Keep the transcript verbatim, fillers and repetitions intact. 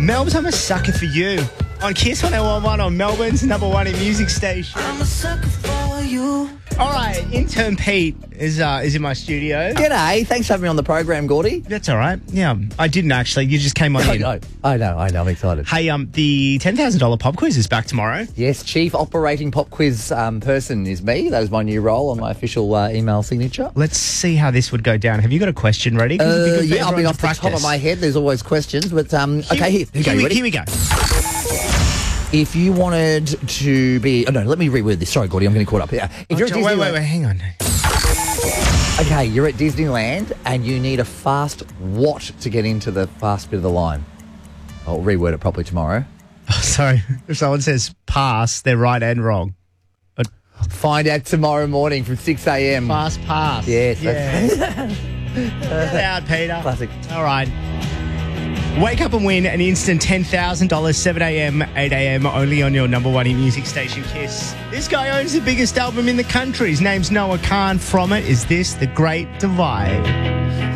Melbs, I'm a sucker for you. On Kiss one oh one one on Melbourne's number one in music station. I'm a sucker for you. All right, intern Pete is uh, is in my studio. G'day. Thanks for having me on the program, Gordy. That's all right. Yeah, I didn't actually. You just came on I in. know. I know. I know. I'm excited. Hey, um, the ten thousand dollars pop quiz is back tomorrow. Yes, Chief Operating Pop Quiz um, person is me. That is my new role on my official uh, email signature. Let's see how this would go down. Have you got a question ready? 'Cause it'd be Uh, good for yeah, I mean, everyone off to the top practice. of my head, there's always questions. But, um, okay, here, here, Here, you we, ready? here we go. If you wanted to be... Oh, no, let me reword this. Sorry, Gordy, I'm getting caught up here. If you're at Oh, wait, wait, Disneyland- wait, hang on. Okay, you're at Disneyland and you need a fast what to get into the fast bit of the line? I'll reword it properly tomorrow. Oh, sorry. If someone says pass, they're right and wrong. Find out tomorrow morning from six a.m. Fast pass. Yes, Yeah. Get out, Peter. Classic. All right. Wake up and win an instant ten thousand dollars, seven a.m., eight a.m., only on your number one in music station, Kiss. This guy owns the biggest album in the country. His name's Noah Khan. From it is this, The Great Divide.